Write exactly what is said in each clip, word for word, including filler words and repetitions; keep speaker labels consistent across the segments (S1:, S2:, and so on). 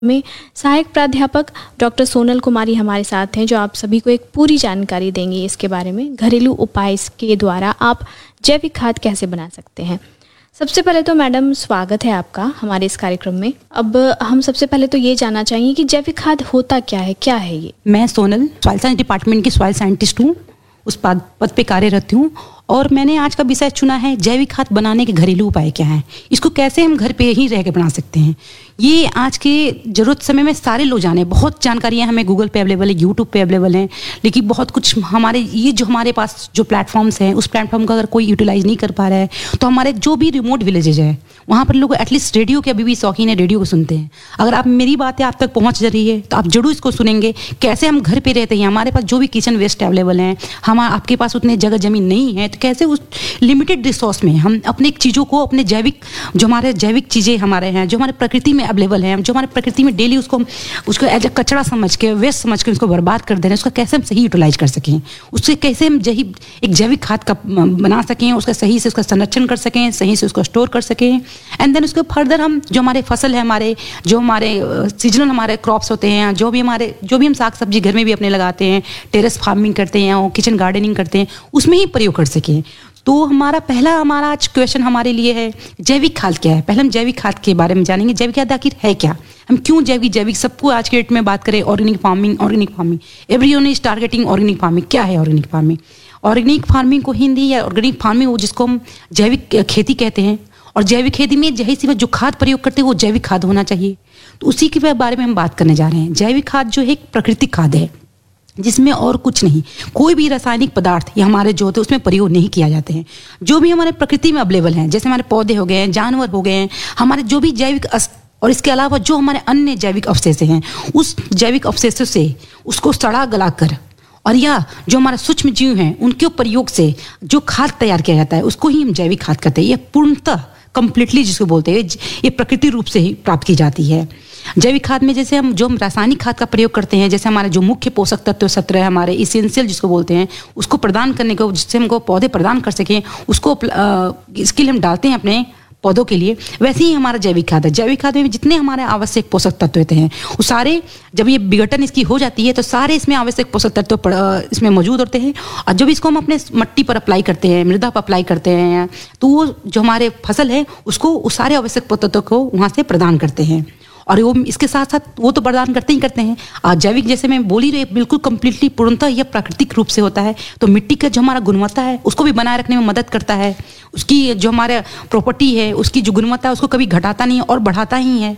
S1: में सहायक प्राध्यापक डॉक्टर सोनल कुमारी हमारे साथ हैं, जो आप सभी को एक पूरी जानकारी देंगी इसके बारे में, घरेलू उपाय के द्वारा आप जैविक खाद कैसे बना सकते हैं। सबसे पहले तो मैडम स्वागत है आपका हमारे इस कार्यक्रम में। अब हम सबसे पहले तो ये जानना चाहेंगे कि जैविक खाद होता क्या है, क्या है ये?
S2: मैं सोनल सॉइल साइंस डिपार्टमेंट की सॉइल साइंटिस्ट हूँ, उस पद पद पे कार्यरत हूँ और मैंने आज का विषय चुना है जैविक खाद बनाने के घरेलू उपाय क्या हैं, इसको कैसे हम घर पे ही रह के बना सकते हैं। ये आज के जरूरत समय में सारे लोग जाने, बहुत जानकारियाँ हमें गूगल पे अवेलेबल है, यूट्यूब पे अवेलेबल हैं, लेकिन बहुत कुछ हमारे ये जो हमारे पास जो प्लेटफॉर्म्स हैं उस प्लेटफॉर्म का अगर कोई यूटिलाइज नहीं कर पा रहा है तो हमारे जो भी रिमोट विलेजेज है वहाँ पर लोग एटलीस्ट रेडियो के अभी भी शौकीन है, रेडियो को सुनते हैं। अगर आप मेरी बातें आप तक पहुँच रही है तो आप जरूर इसको सुनेंगे। कैसे हम घर पे रहते हैं, हमारे पास जो भी किचन वेस्ट अवेलेबल हैं, हम आपके पास उतने जगह जमीन नहीं है, तो कैसे उस लिमिटेड रिसोर्स में हम अपने चीज़ों को, अपने जैविक जो हमारे जैविक चीज़ें हमारे हैं, जो हमारे प्रकृति में अवेलेबल हैं, जो हमारे प्रकृति में डेली उसको उसको एज अ कचरा समझ के, वेस्ट समझ के उसको बर्बाद कर दे रहे हैं, उसका कैसे हम सही यूटिलाइज कर सकें, उससे कैसे हम जही एक जैविक खाद का बना सकें, उसका सही से उसका संरक्षण कर सकें, सही से उसको स्टोर कर सकें। एंड देन उसके फर्दर हम जो हमारे फसल है, हमारे जो हमारे सीजनल हमारे क्रॉप्स होते हैं, जो भी हमारे जो भी हम साग सब्जी घर में भी अपने लगाते हैं, टेरेस फार्मिंग करते हैं, किचन गार्डनिंग करते हैं, उसमें ही प्रयोग कर सकें। तो हमारा पहला हमारा आज क्वेश्चन हमारे लिए है जैविक खाद क्या है। पहले हम जैविक खाद के बारे में जानेंगे, जैविक खाद आखिर है क्या, हम क्यों जैविक जैविक सबको आज के डेट में बात करें। Organic farming organic farming everyone is targeting organic farming. क्या है ऑर्गेनिक फार्मिंग? ऑर्गेनिक फार्मिंग को हिंदी या ऑर्गेनिक फार्मिंग वो जिसको हम जैविक खेती कहते हैं, और जैविक खेती में जही सी जो खाद प्रयोग करते हैं वो जैविक खाद होना चाहिए। तो उसी के बारे में हम बात करने जा रहे हैं। जैविक खाद जो है एक प्राकृतिक खाद है जिसमें और कुछ नहीं, कोई भी रासायनिक पदार्थ या हमारे जो होते हैं उसमें प्रयोग नहीं किया जाते हैं। जो भी हमारे प्रकृति में अवेलेबल हैं, जैसे हमारे पौधे हो गए, जानवर हो गए, हमारे जो भी जैविक और इसके अलावा जो हमारे अन्य जैविक अवशेष हैं, उस जैविक अवशेषों से उसको सड़ा गला कर और या जो हमारा सूक्ष्म जीव हैं उनके प्रयोग से जो खाद तैयार किया जाता है उसको ही हम जैविक खाद कहते हैं। यह पूर्णतः कंप्लीटली जिसको बोलते हैं ये प्रकृति रूप से ही प्राप्त की जाती है। जैविक खाद में जैसे हम जो हम रासायनिक खाद का प्रयोग करते हैं, जैसे हमारे जो मुख्य पोषक तत्व सत्र है, हमारे इसेंशियल जिसको बोलते हैं, उसको प्रदान करने को, जिससे हमको पौधे प्रदान कर सकें, उसको इसके लिए हम डालते हैं अपने पौधों के लिए। वैसे ही हमारा जैविक खाद है। जैविक खाद में जितने हमारे आवश्यक पोषक तत्व होते हैं वो सारे, जब ये विघटन इसकी हो जाती है तो सारे इसमें आवश्यक पोषक तत्व इसमें मौजूद होते हैं। और जब इसको हम अपने मट्टी पर अप्लाई करते हैं, मृदा पर अप्लाई करते हैं, तो वो जो हमारे फसल है उसको उस सारे आवश्यक पोषक तत्व को वहाँ से प्रदान करते हैं। और वो इसके साथ साथ वो तो प्रदान करते ही करते हैं। आज जैविक जैसे मैं बोली रही बिल्कुल कंप्लीटली पूर्णतः यह प्राकृतिक रूप से होता है। तो मिट्टी का जो हमारा गुणवत्ता है उसको भी बनाए रखने में मदद करता है। उसकी जो हमारे प्रॉपर्टी है, उसकी जो गुणवत्ता है उसको कभी घटाता नहीं है और बढ़ाता ही है।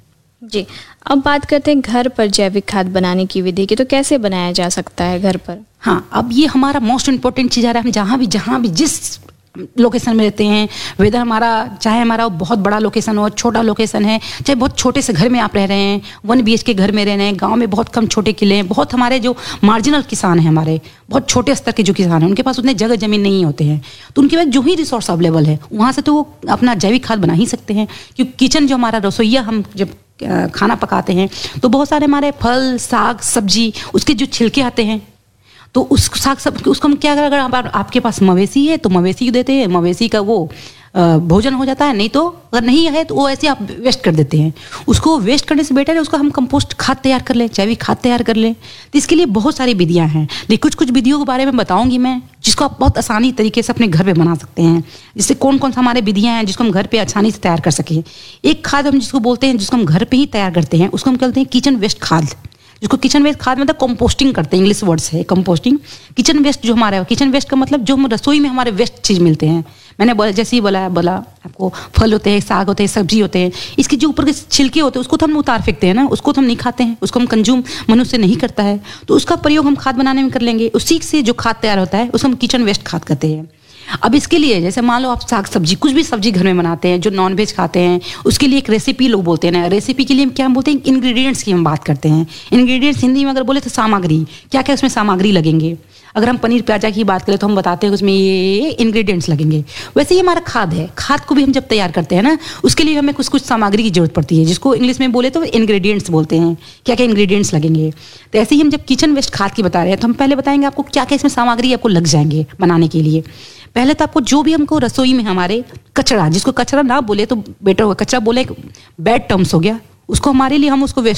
S1: जी, अब बात करते हैं घर पर जैविक खाद बनाने की विधि की। तो कैसे बनाया जा सकता है घर पर?
S2: हाँ, अब ये हमारा मोस्ट इम्पोर्टेंट चीज़ आ रहा है। हम जहाँ भी जहाँ भी जिस लोकेशन में रहते हैं, वेदर हमारा चाहे हमारा बहुत बड़ा लोकेशन हो, छोटा लोकेशन है, चाहे बहुत छोटे से घर में आप रह रहे हैं, वन बी एच के घर में रह रहे हैं, गांव में बहुत कम छोटे किले हैं, बहुत हमारे जो मार्जिनल किसान हैं, हमारे बहुत छोटे स्तर के जो किसान हैं, उनके पास उतने जगह जमीन नहीं होते हैं, तो उनके पास जो ही रिसोर्स अवेलेबल है वहाँ से तो वो अपना जैविक खाद बना ही सकते हैं। क्योंकि किचन जो हमारा रसोईया, हम जब खाना पकाते हैं तो बहुत सारे हमारे फल, साग, सब्जी, उसके जो छिलके आते हैं, तो उस साग सब उसको हम क्या करें, अगर आप, आपके पास मवेशी है तो मवेशी को देते हैं, मवेशी का वो भोजन हो जाता है। नहीं तो अगर नहीं है तो वो ऐसे आप वेस्ट कर देते हैं। उसको वेस्ट करने से बेटर है उसको हम कंपोस्ट खाद तैयार कर लें, जैविक खाद तैयार कर लें। तो इसके लिए बहुत सारी विधियां हैं, लेकिन कुछ कुछ विधियों के बारे में बताऊंगी मैं, जिसको आप बहुत आसानी तरीके से अपने घर पे बना सकते हैं। जिससे कौन कौन सा हमारे विधियां हैं जिसको हम घर पे आसानी से तैयार कर सकें। एक खाद हम जिसको बोलते हैं, जिसको हम घर पे ही तैयार करते हैं, उसको हम कहते हैं किचन वेस्ट खाद। जिसको किचन वेस्ट खाद मतलब कंपोस्टिंग करते हैं, इंग्लिश वर्ड्स है कंपोस्टिंग। किचन वेस्ट जो हमारा है, किचन वेस्ट का मतलब जो हम रसोई में हमारे वेस्ट चीज़ मिलते हैं, मैंने बोला जैसे ही बोला बोला आपको, फल होते हैं, साग होते हैं, सब्जी होते हैं, इसके जो ऊपर के छिलके होते हैं उसको तो हम उतार फेंकते हैं ना, उसको तो हम नहीं खाते हैं, उसको हम कंज्यूम मनुष्य नहीं करता है, तो उसका प्रयोग हम खाद बनाने में कर लेंगे। उसी से जो खाद तैयार होता है उसको हम किचन वेस्ट खाद कहते हैं। अब इसके लिए जैसे मान लो आप साग सब्जी कुछ भी सब्जी घर में बनाते हैं, जो नॉन वेज खाते हैं, उसके लिए एक रेसिपी लोग बोलते हैं ना, रेसिपी के लिए हम क्या बोलते हैं, इंग्रेडिएंट्स की हम बात करते हैं। इंग्रेडिएंट्स हिंदी में अगर बोले तो सामग्री, क्या क्या उसमें सामग्री लगेंगे। अगर हम पनीर प्याजा की बात करें तो हम बताते हैं उसमें ये इंग्रेडिएंट्स लगेंगे। वैसे ही हमारा खाद है, खाद को भी हम जब तैयार करते हैं ना, उसके लिए हमें कुछ कुछ सामग्री की जरूरत पड़ती है, जिसको इंग्लिश में बोले तो इंग्रेडिएंट्स बोलते हैं। क्या क्या इंग्रेडिएंट्स लगेंगे। तो ऐसे ही हम जब किचन वेस्ट खाद की बता रहे हैं तो हम पहले बताएंगे आपको क्या क्या इसमें सामग्री आपको लग जाएंगे बनाने के लिए। पहले तो आपको जो भी हमको रसोई में हमारे कचरा, जिसको कचरा ना बोले तो बेटर होगा, कचरा बोले बैड टर्म्स हो गया, उसको हमारे लिए हम उसको